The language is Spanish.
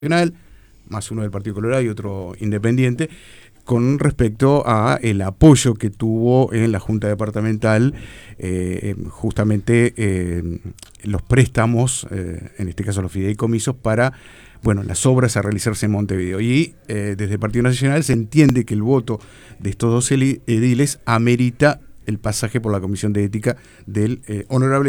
Nacional, más uno del Partido Colorado y otro independiente, con respecto a el apoyo que tuvo en la Junta Departamental, justamente los préstamos, en este caso los fideicomisos, para las obras a realizarse en Montevideo. Y desde el Partido Nacional se entiende que el voto de estos dos ediles amerita el pasaje por la Comisión de Ética del honorable